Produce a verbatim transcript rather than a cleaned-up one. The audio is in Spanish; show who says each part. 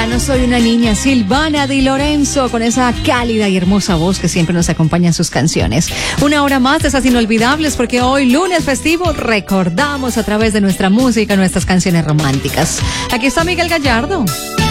Speaker 1: No soy una niña, Silvana Di Lorenzo, con esa cálida y hermosa voz que siempre nos acompaña en sus canciones. Una hora más de esas inolvidables, porque hoy, lunes festivo, recordamos a través de nuestra música nuestras canciones románticas. Aquí está Miguel Gallardo.